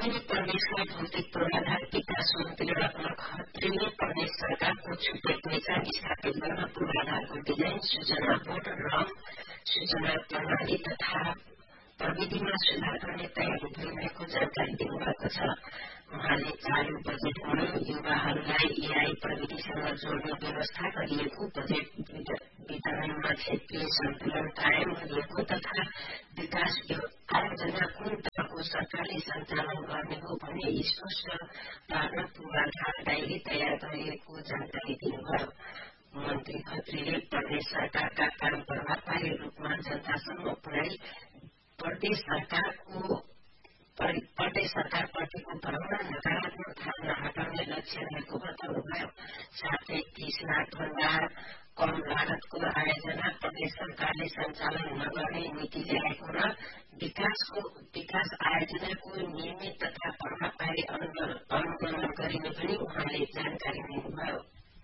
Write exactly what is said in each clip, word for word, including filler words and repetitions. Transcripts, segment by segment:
पनि प्रदेशमा भौतिक पूर्वाधार विकास मन्त्री रत्न खत्रीले प्रदेश सरकारको छुट्टै पहिचान स्थापित गर्न पूर्वाधारको डिजाइन सूचना बोर्ड रम सूचना प्रणाली तथा प्रविधिमा सुधार गर्ने तयारी भइरहेको जानकारी दिनुभएको छ। उहाँले चालू बजेटमा युवाहरूलाई एआई प्रविधिसँग जोड्ने व्यवस्था गरिएको, बजेट वितरणमा क्षेत्रीय सन्तुलन कायम गरिएको तथा विकास आयोजना कुन तहको सरकारले सञ्चालन गर्ने हो भन्ने स्पष्ट पार्न पूर्वाधार डायरी तयार गरिएको जानकारी दिनुभयो। मन्त्री खत्रीले प्रदेश सरकारका काम प्रभावकारी रूपमा जनतासम्म पुर्याई प्रदेश सरकारको प्रदेश सरकारप्रतिको भ्रम नकारात्मक धारणा हटाउने लक्ष्य रहेको बताउनुभयो। साथै तीस लाख भन्दा कम लागतको आयोजना प्रदेश सरकारले सञ्चालन नगर्ने नीति ल्याएको र विकासको विकास आयोजनाको नियमित तथा प्रभावकारी अनुगमन गरिने पनि उहाँले जानकारी दिनुभयो।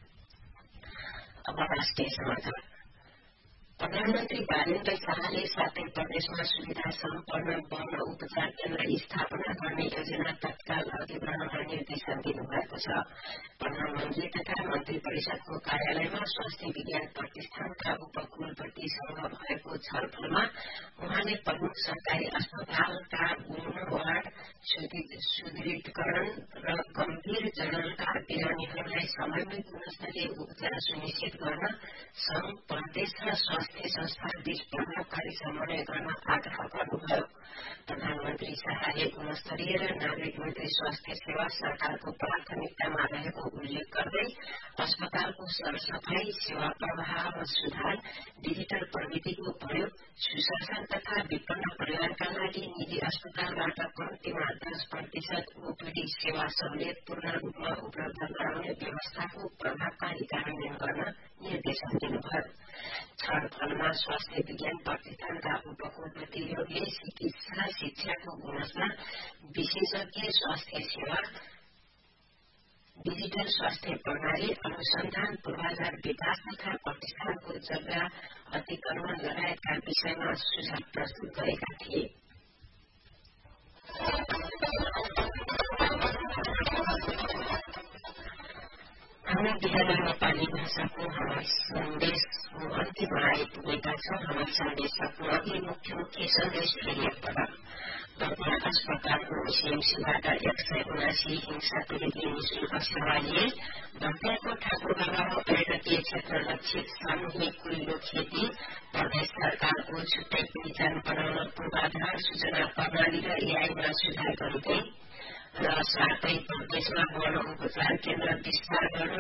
अब राष्ट्रिय समाचार। प्रधानमन्त्री बालेन्द्र शाहले सातै प्रदेशमा सुविधा सम्पन्न वन उपचार केन्द्र स्थापना गर्ने योजना तत्काल अघि बढाउन निर्देशन दिनुभएको छ। प्रधानमन्त्री तथा मन्त्री परिषदको कार्यालयमा स्वास्थ्य विज्ञान प्रतिष्ठानका उपकुलपतिसँग भएको छलफलमा उहाँले प्रमुख सरकारी अस्पतालका गुण वार्ड सुदृढीकरण र गम्भीर जरलका बिरामीहरूलाई समयमै गुणस्तरीय उपचार सुनिश्चित गर्न संघ प्रदेश र स्वास्थ्य संस्था बीच प्रभावकारी समन्वय गर्न आग्रह गर्नुभयो। प्रधानमन्त्री शाहले गुणस्तरीय र नागरिक मैत्री स्वास्थ्य सेवा सरकारको प्राथमिकतामा रहेको उल्लेख गर्दै अस्पतालको सरसफाई, सेवा प्रवाहमा सुधार, डिजिटल प्रविधिको प्रयोग, सुशासन तथा विपन्न परिवारका लागि निजी अस्पतालबाट कम्तीमा दस प्रतिशत ओपीडी सेवा सहुलियत पूर्ण रूपमा उपलब्ध गराउने व्यवस्थाको प्रभावकारी कार्यान्वयन गर्न निर्देशन दिनुभयो। छलफलमा स्वास्थ्य विज्ञान प्रतिष्ठानका उपकुलपति योगले चिकित्सा शिक्षाको गुणस्तर, विशेषज्ञ स्वास्थ्य सेवा, डिजिटल स्वास्थ्य प्रणाली, अनुसन्धान, पूर्वाधार विकास तथा प्रतिष्ठानको जग्गा अतिक्रमण लगायतका विषयमा सुझाव प्रस्तुत गरेका थिए। हामी बिहान नेपाली भाषाको हाम्रो सन्देशको अन्तिममा आइपुगेका छौं। हाम्रो सन्देशको अघि मुख्य मुख्य सन्देश फेरि एकपटक। दर्पण अस्पतालको सीएमसीबाट एक सय उनासी हिंसा पीड़ित निःशुल्क सेवा लिए। दर्पणको ठाकुरगाउँमा पर्यटकीय क्षेत्र लक्षित सामूहिक कुहिलो खेती। प्रदेश सरकारको छुट्टै पहिचान बनाउन पूर्वाधार सूचना प्रणाली र एआईमा सुधार गरिँदै र साथै प्रदेशमा वन उपचार केन्द्र विस्तार गर्न